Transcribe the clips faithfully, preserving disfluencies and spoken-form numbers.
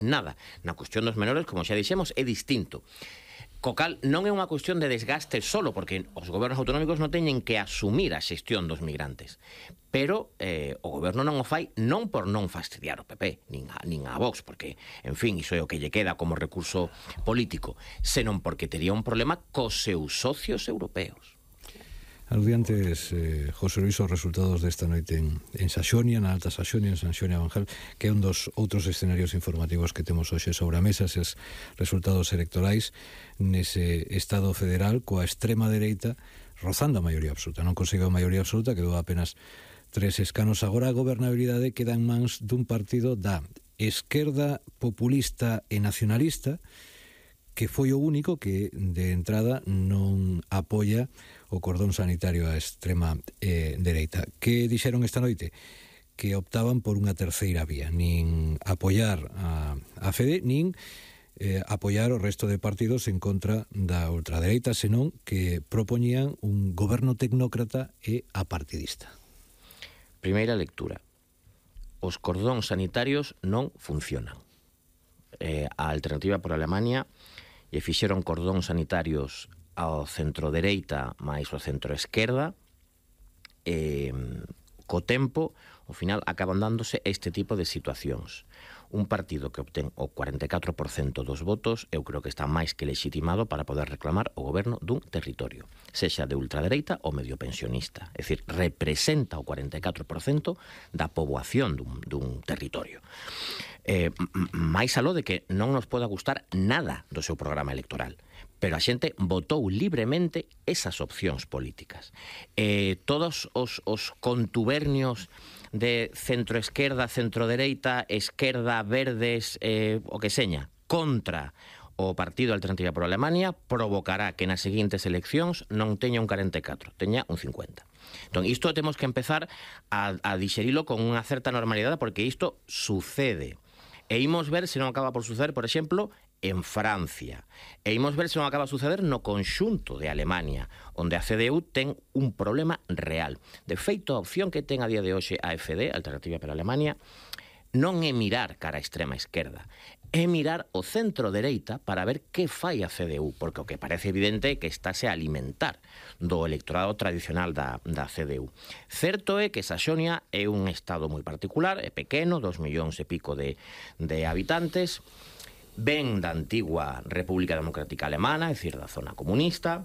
nada. Na cuestión dos menores, como xa dixemos, é distinto. Co cal non é unha cuestión de desgaste solo, porque os gobernos autonómicos non teñen que asumir a xestión dos migrantes. Pero eh, o goberno non o fai non por non fastidiar o P P, nin a, nin a Vox, porque, en fin, iso é o que lle queda como recurso político, senón porque tería un problema cos seus socios europeos. Aludiantes, eh, José Luis, os resultados desta noite en, en Saxonia, na Alta Saxonia, en Sanxonia Evangel, que é un dos outros escenarios informativos que temos hoxe sobre a mesa, eses resultados electorais nese Estado federal coa extrema dereita rozando a maioría absoluta. Non conseguiu a maioría absoluta, quedou apenas tres escanos. Agora a gobernabilidade queda en mans dun partido da esquerda populista e nacionalista, que foi o único que de entrada non apoia o cordón sanitario á extrema eh, dereita. Que dixeron esta noite? Que optaban por unha terceira vía, nin apoiar a, a F D, nin eh, apoiar o resto de partidos en contra da ultradereita, senón que propoñían un goberno tecnócrata e apartidista. Primeira lectura. Os cordóns sanitarios non funcionan. Eh, a alternativa por Alemania e fixeron cordóns sanitarios ao centro-dereita máis ao centro-esquerda, e co tempo, ao final, acaban dándose este tipo de situacións. Un partido que obtén o cuarenta e catro por cento dos votos, eu creo que está máis que legitimado para poder reclamar o goberno dun territorio, sexa de ultradereita ou medio pensionista. É dicir, representa o cuarenta e catro por cento da poboación dun, dun territorio. Eh, máis aló de que non nos poda gustar nada do seu programa electoral, pero a xente votou libremente esas opcións políticas. Eh, todos os, os contubernios de centro-esquerda, centro-dereita, esquerda, verdes, eh, o que seña, contra o Partido Alternativa por Alemania, provocará que nas seguintes eleccións non teña un cuarenta e catro, teña un cincuenta. Entón, isto temos que empezar a, a dixerilo con unha certa normalidade, porque isto sucede. E imos ver se non acaba por suceder, por exemplo, en Francia. E imos ver se non acaba a suceder no conxunto de Alemania, onde a C D U ten un problema real. De feito, a opción que ten a día de hoxe a F D, Alternativa para Alemania, non é mirar cara a extrema esquerda, é mirar o centro-dereita para ver que fai a C D U, porque o que parece evidente é que estáse a alimentar do electorado tradicional da, da C D U. Certo é que Saxonia é un estado moi particular, é pequeno, dos millóns e pico de, de habitantes, ven da antigua República Democrática Alemana, é dicir, da zona comunista,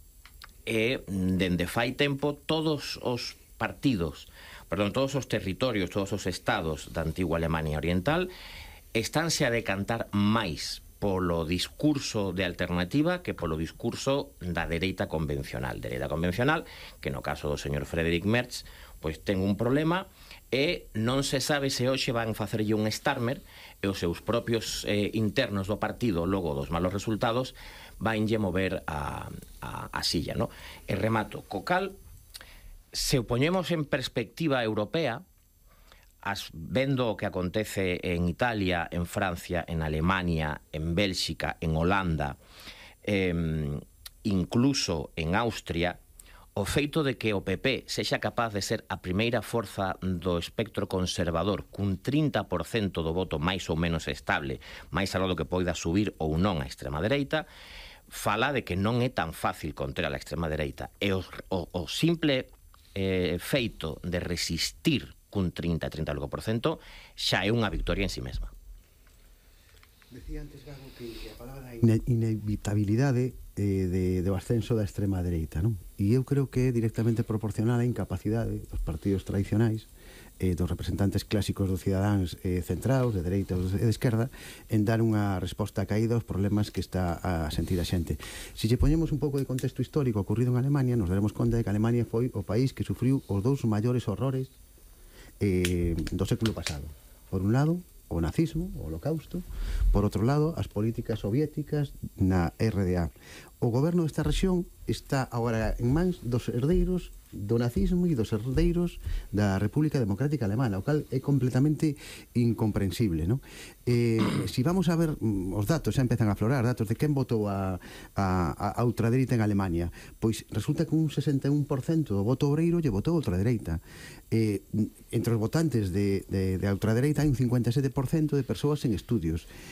e dende fai tempo todos os partidos, perdón, todos os territorios, todos os estados da antigua Alemania Oriental estánse a decantar máis polo discurso de alternativa que polo discurso da dereita convencional. Dereita convencional, que no caso do señor Friedrich Merz, pois ten un problema e non se sabe se hoxe van facerlle un Starmer e os seus propios eh, internos do partido, logo dos malos resultados, vanlle mover a, a, a silla, no? E remato, co cal, se o poñemos en perspectiva europea, as, vendo o que acontece en Italia, en Francia, en Alemania, en Bélxica, en Holanda, eh, incluso en Austria, o feito de que o P P sexa capaz de ser a primeira forza do espectro conservador cun trinta por cento do voto máis ou menos estable, máis aló do que poida subir ou non a extrema dereita, fala de que non é tan fácil contra a extrema dereita. E o, o, o simple eh, feito de resistir cun trinta a trinta por cento xa é unha victoria en si mesma. Decía antes, Gago, que a palabra ine inevitabilidade eh, de, do ascenso da extrema dereita, non? E eu creo que é directamente proporcional á incapacidade dos partidos tradicionais, eh, dos representantes clásicos dos cidadáns eh, centrados, de dereita e de esquerda, en dar unha resposta caída aos problemas que está a sentir a xente. Se lle poñemos un pouco de contexto histórico ocorrido en Alemania, nos daremos conta de que Alemania foi o país que sufriu os dous maiores horrores eh, do século pasado. Por un lado, o nazismo, o holocausto, por outro lado, as políticas soviéticas na R D A. O goberno desta rexión está agora en mans dos herdeiros do nazismo e dos herdeiros da República Democrática Alemana, o cal é completamente incomprensible, non? Eh, si vamos a ver os datos, xa empezan a aflorar datos de quen votou a, a, a ultradereita en Alemania, pois resulta que un sesenta e un por cento do voto obreiro lle votou a ultradereita. Eh, entre os votantes de, de, de ultradereita hai un cincuenta e sete por cento de persoas en estudios,